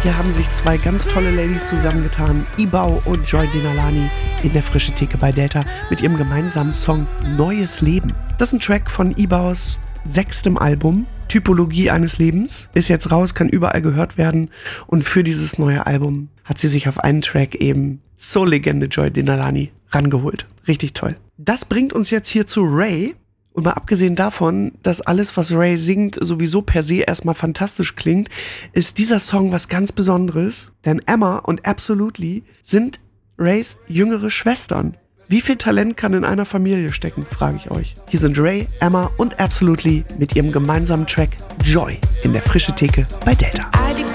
Hier haben sich zwei ganz tolle Ladies zusammengetan, Ibau und Joy Denalani, in der Frische Theke bei Delta mit ihrem gemeinsamen Song Neues Leben. Das ist ein Track von Ibaus 6. Album, Typologie eines Lebens. Ist jetzt raus, kann überall gehört werden. Und für dieses neue Album hat sie sich auf einen Track eben Soul-Legende Joy Denalani rangeholt. Richtig toll. Das bringt uns jetzt hier zu Ray. Und mal abgesehen davon, dass alles, was Ray singt, sowieso per se erstmal fantastisch klingt, ist dieser Song was ganz Besonderes. Denn Emma und Absolutely sind Rays jüngere Schwestern. Wie viel Talent kann in einer Familie stecken, frage ich euch. Hier sind Ray, Emma und Absolutely mit ihrem gemeinsamen Track Joy in der Frische Theke bei Delta.